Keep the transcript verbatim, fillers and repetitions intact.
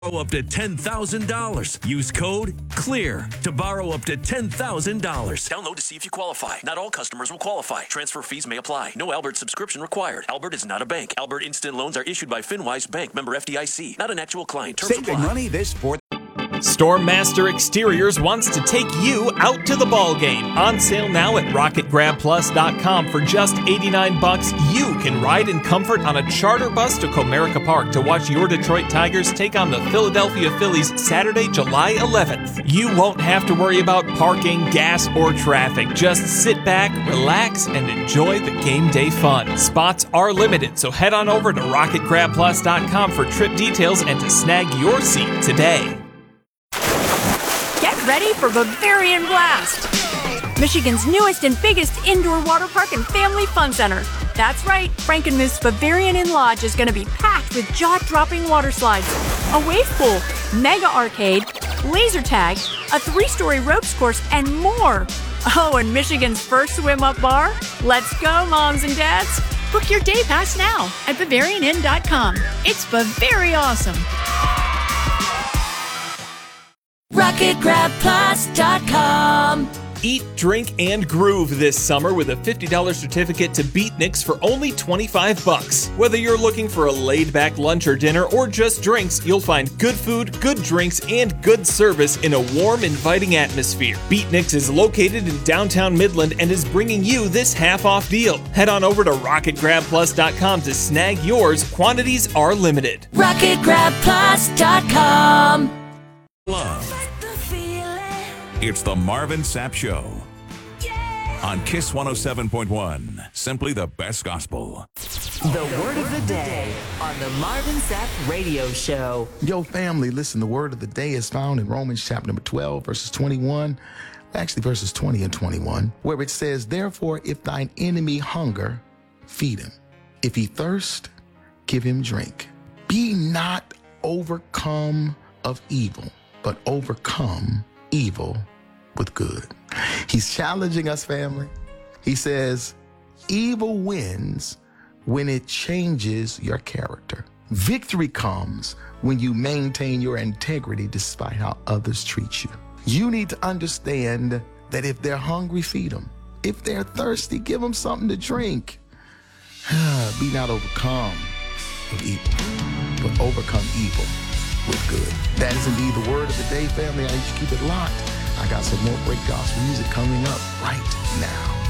Borrow up to ten thousand dollars. Use code CLEAR to borrow up to ten thousand dollars. Download to see if you qualify. Not all customers will qualify. Transfer fees may apply. No Albert subscription required. Albert is not a bank. Albert Instant Loans are issued by FinWise Bank, member F D I C. Not an actual client. Terms Saving apply. money this fourth. Stormmaster Exteriors wants to take you out to the ball game. On sale now at rocket grab plus dot com for just eighty-nine bucks. You can ride in comfort on a charter bus to Comerica Park to watch your Detroit Tigers take on the Philadelphia Phillies Saturday, July eleventh. You won't have to worry about parking, gas, or traffic. Just sit back, relax, and enjoy the game day fun. Spots are limited, so head on over to rocket grab plus dot com for trip details and to snag your seat today. Get ready for Bavarian Blast! Michigan's newest and biggest indoor water park and family fun center. That's right, Frankenmuth's Bavarian Inn Lodge is going to be packed with jaw-dropping water slides, a wave pool, mega arcade, laser tag, a three-story ropes course, and more. Oh, and Michigan's first swim-up bar? Let's go, moms and dads! Book your day pass now at Bavarian Inn dot com. It's Bavaria awesome. rocket grab plus dot com. Eat, drink, and groove this summer with a fifty dollars certificate to Beatniks for only twenty-five bucks. Whether you're looking for a laid-back lunch or dinner or just drinks, you'll find good food, good drinks, and good service in a warm, inviting atmosphere. Beatniks is located in downtown Midland and is bringing you this half-off deal. Head on over to rocket grab plus dot com to snag yours. Quantities are limited. rocket grab plus dot com. Love. It's the Marvin Sapp Show on Kiss one oh seven point one. Simply the best gospel. The word of the day on the Marvin Sapp Radio Show. Yo, family, listen, the word of the day is found in Romans chapter number twelve, verses twenty-one, actually verses twenty and twenty-one, where it says, "Therefore, if thine enemy hunger, feed him. If he thirst, give him drink. Be not overcome of evil, but overcome evil with good." He's challenging us, family. He says, evil wins when it changes your character. Victory comes when you maintain your integrity despite how others treat you. You need to understand that if they're hungry, feed them. If they're thirsty, give them something to drink. Be not overcome of evil, but overcome evil with good. That is indeed the word of the day, family. I need you to keep it locked. I got some more great gospel music coming up right now.